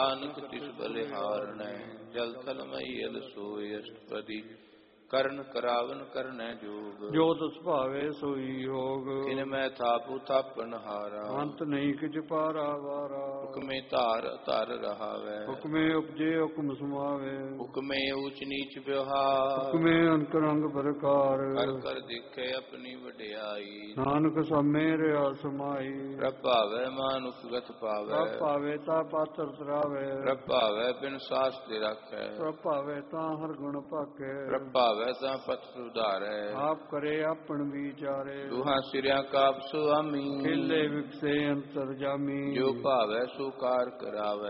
ਨਾਨਕ ਤਿਸ ਬਲਿਹਾਰਣੈ। ਜਲ ਥਲ ਮਈ ਅਲ ਸੋਇ ਅਸ਼ਟਪਦੀ। ਕਰਨ ਕਰਾਵਨ ਕਰਨੈ ਜੋਗ। ਜੋ ਤਿਸ ਭਾਵੇ ਸੋਈ ਹੋਗ। ਤਿਨ ਮੈਂ ਥਾਪੁ ਥਾਪਨ ਹਾਰਾ। ਅੰਤ ਨਹੀਂ ਕਿਛ ਪਾਰਾ ਵਾਰਾ। ਹੁਕਮੇ ਧਾਰ ਧਰ ਰਹਾਵੈ। ਹੁਕਮੇ ਉਪਜੇ ਹੁਕਮ ਸਮਾਵੇ। ਹੁਕਮੇ ਊਚ ਨੀਚ ਵਿਵਹਾਰ। ਹੁਕਮੇ ਅੰਤਰੰਗ ਪ੍ਰਕਾਰ। ਕਰ ਕਰ ਦੇਖੇ ਆਪਣੀ ਵਡਿਆਈ। ਨਾਨਕ ਸਭੇ ਰਿਆ ਸਮਾਈ। ਪ੍ਰਭ ਭਾਵੈ ਮਾਨੁਖ ਗਤ ਪਾਵੈ। ਪ੍ਰਭ ਭਾਵੇ ਤਾ ਪਾਤਰ ਤਰਾਵੇ। ਪ੍ਰਭ ਭਾਵੈ ਬਿਨ ਸਾਸ ਤੇ ਰਾਖੈ। ਪ੍ਰਭ ਭਾਵੇ ਤਾ ਹਰ ਗੁਣ ਭਾਖੈ। ਪ੍ਰਭ ਭਾਵੈ ਤਾਂ ਪਤ ਸੁਧਾਰੈ। ਆਪ ਕਰੇ ਆਪਣ ਵਿਚਾਰੇ। ਦੁਹਾਂ ਸਿਰਿਆਂ ਕਾਪ ਸੁਆਮੀ। ਖੇਲੇ ਵਿਕਸੇ ਅੰਤਰ ਜਾਮੀ। ਜੋ ਭਾਵੈ ਸੋ ਕਾਰ ਕਰਾਵੈ।